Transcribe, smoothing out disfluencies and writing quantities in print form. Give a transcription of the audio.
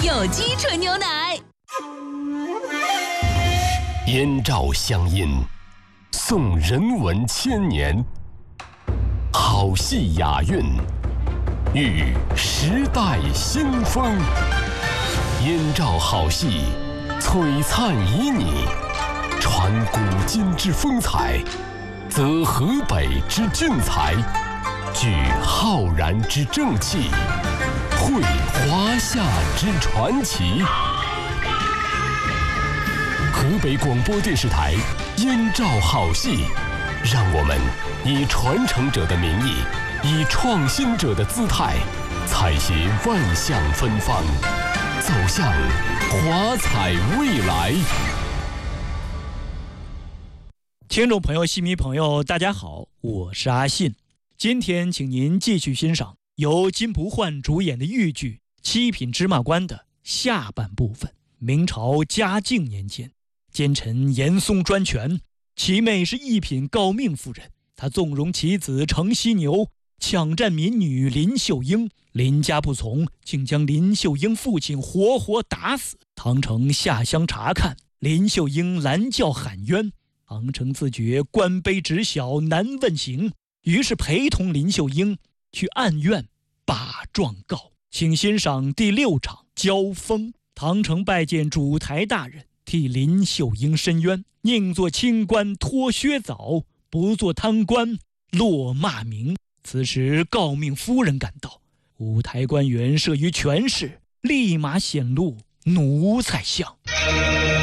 有机纯牛奶。 燕赵乡音，颂人文千年；好戏雅韵，遇时代新风。燕赵好戏，璀璨旖旎，传古今之风采，则河北之俊才，聚浩然之正气，绘华夏之传奇。河北广播电视台燕赵好戏，让我们以传承者的名义，以创新者的姿态，采撷万象芬芳，走向华彩未来。 听众朋友、戏迷朋友，大家好，我是阿信。今天请您继续欣赏由金不换主演的豫剧《七品芝麻官》的下半部分。明朝嘉靖年间，奸臣严嵩专权，其妹是一品诰命夫人，他纵容其子程犀牛抢占民女林秀英，林家不从，竟将林秀英父亲活活打死。唐城下乡查看，林秀英拦轿喊冤，唐城自觉官卑职小难问刑，于是陪同林秀英去案院把状告。请欣赏第6场交锋。唐城拜见主台大人，替林秀英申冤，宁做清官脱靴早，不做贪官落骂名。此时诰命夫人赶到，舞台官员慑于权势，立马显露奴才相。